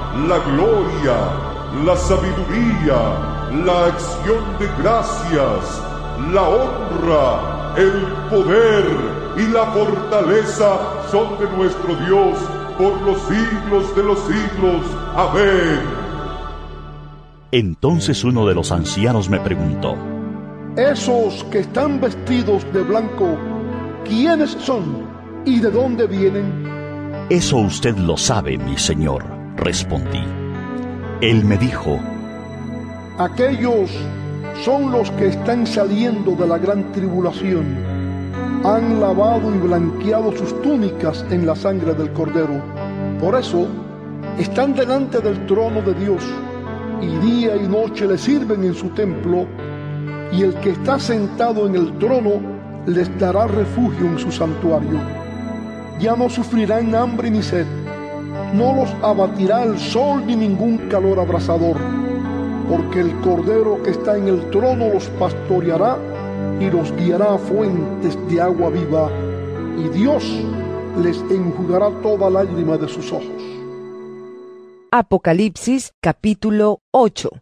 la gloria, la sabiduría, la acción de gracias, la honra, el poder y la fortaleza son de nuestro Dios por los siglos de los siglos. Amén. Entonces uno de los ancianos me preguntó: Esos que están vestidos de blanco, ¿quiénes son y de dónde vienen? Eso usted lo sabe, mi señor, respondí. Él me dijo: Aquellos son los que están saliendo de la gran tribulación. Han lavado y blanqueado sus túnicas en la sangre del Cordero. Por eso están delante del trono de Dios, y día y noche le sirven en su templo, y el que está sentado en el trono les dará refugio en su santuario. Ya no sufrirán hambre ni sed, no los abatirá el sol ni ningún calor abrasador, porque el Cordero que está en el trono los pastoreará y los guiará a fuentes de agua viva, y Dios les enjugará toda lágrima de sus ojos. Apocalipsis capítulo 8.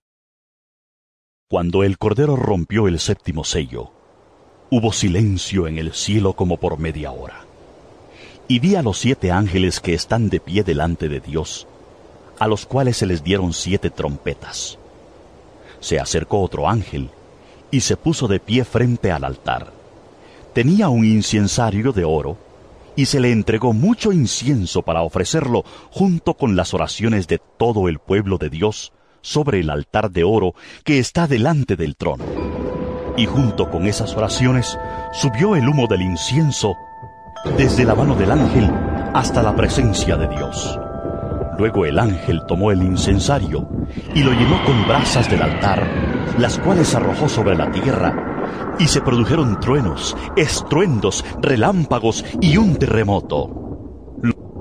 Cuando el Cordero rompió el séptimo sello, hubo silencio en el cielo como por media hora. Y vi a los 7 ángeles que están de pie delante de Dios, a los cuales se les dieron 7 trompetas. Se acercó otro ángel, y se puso de pie frente al altar. Tenía un incensario de oro, y se le entregó mucho incienso para ofrecerlo junto con las oraciones de todo el pueblo de Dios sobre el altar de oro que está delante del trono. Y junto con esas oraciones subió el humo del incienso desde la mano del ángel hasta la presencia de Dios. Luego el ángel tomó el incensario y lo llenó con brasas del altar, las cuales arrojó sobre la tierra, y se produjeron truenos, estruendos, relámpagos y un terremoto.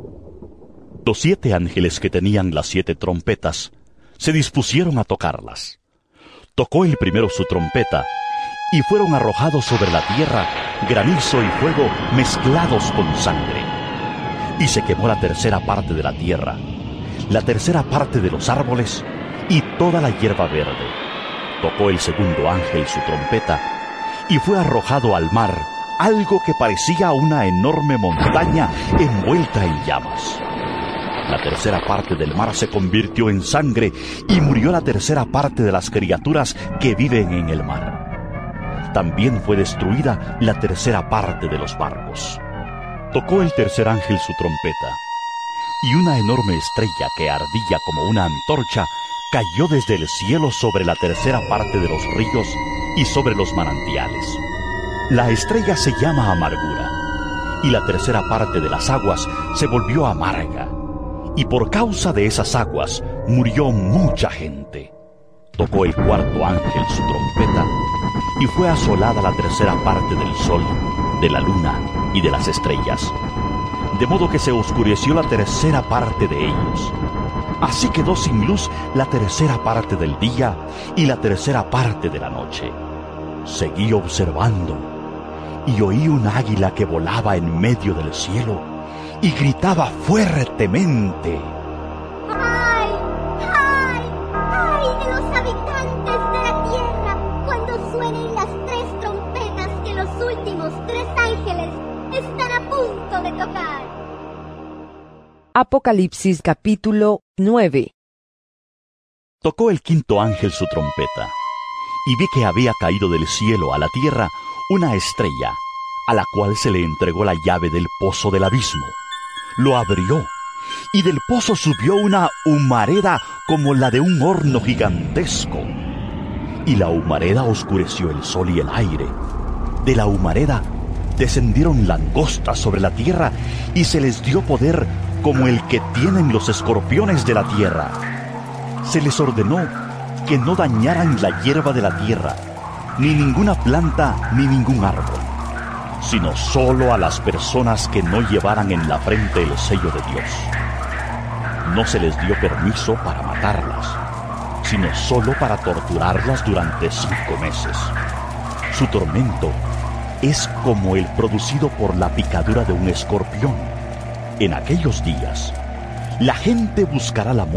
Los 7 ángeles que tenían las 7 trompetas se dispusieron a tocarlas. Tocó el primero su trompeta, y fueron arrojados sobre la tierra granizo y fuego mezclados con sangre. Y se quemó la tercera parte de la tierra, la tercera parte de los árboles y toda la hierba verde. Tocó el segundo ángel su trompeta, y fue arrojado al mar algo que parecía una enorme montaña envuelta en llamas. La tercera parte del mar se convirtió en sangre, y murió la tercera parte de las criaturas que viven en el mar. También fue destruida la tercera parte de los barcos. Tocó el tercer ángel su trompeta, y una enorme estrella que ardía como una antorcha cayó desde el cielo sobre la tercera parte de los ríos y sobre los manantiales. La estrella se llama Amargura, y la tercera parte de las aguas se volvió amarga, y por causa de esas aguas murió mucha gente. Tocó el cuarto ángel su trompeta, y fue asolada la tercera parte del sol, de la luna y de las estrellas, de modo que se oscureció la tercera parte de ellos. Así quedó sin luz la tercera parte del día y la tercera parte de la noche. Seguí observando, y oí un águila que volaba en medio del cielo y gritaba fuertemente: ¡Ay! ¡Ay! ¡Ay de los habitantes de la tierra cuando suenen las 3 trompetas que los últimos 3 ángeles están a punto de tocar! Apocalipsis capítulo 9. Tocó el quinto ángel su trompeta, y vi que había caído del cielo a la tierra una estrella, a la cual se le entregó la llave del pozo del abismo. Lo abrió, y del pozo subió una humareda como la de un horno gigantesco. Y la humareda oscureció el sol y el aire. De la humareda descendieron langostas sobre la tierra, y se les dio poder como el que tienen los escorpiones de la tierra. Se les ordenó que no dañaran la hierba de la tierra, ni ninguna planta ni ningún árbol, sino solo a las personas que no llevaran en la frente el sello de Dios. No se les dio permiso para matarlas, sino solo para torturarlas durante 5 meses. Su tormento es como el producido por la picadura de un escorpión. En aquellos días, la gente buscará la